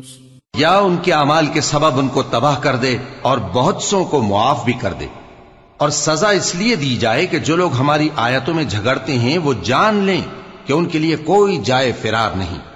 या उनके अमाल के सबब उनको तबाह कर दे और बहुत सौ को मुआफ भी कर दे। और सजा इसलिए दी जाए कि जो लोग हमारी आयतों में झगड़ते हैं वो जान लें कि उनके लिए कोई जाए फिरार नहीं।